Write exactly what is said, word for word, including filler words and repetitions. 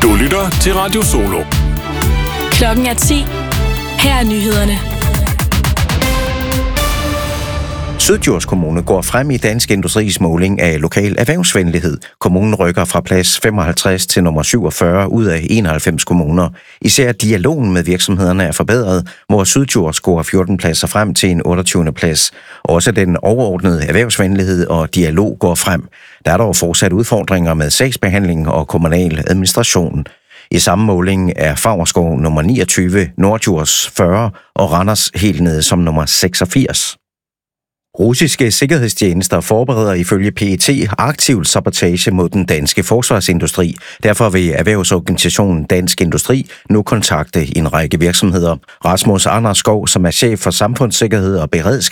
Du lytter til Radio Solo. Klokken er ti. Her er nyhederne. Syddjurs Kommune går frem i Dansk Industris måling af lokal erhvervsvenlighed. Kommunen rykker fra plads femoghalvtreds til nummer syvogfyrre ud af enoghalvfems kommuner. Især dialogen med virksomhederne er forbedret, hvor Syddjurs scorer fjorten pladser frem til en otteogtyvende plads. Også den overordnede erhvervsvenlighed og dialog går frem. Der er dog fortsat udfordringer med sagsbehandling og kommunal administration. I samme måling er Favrskov nummer niogtyve, Norddjurs fyrre og Randers helt nede som nummer seksogfirs. Russiske sikkerhedstjenester forbereder ifølge P E T aktiv sabotage mod den danske forsvarsindustri. Derfor vil erhvervsorganisationen Dansk Industri nu kontakte en række virksomheder. Rasmus Anderskov, som er chef for samfundssikkerhed og beredskab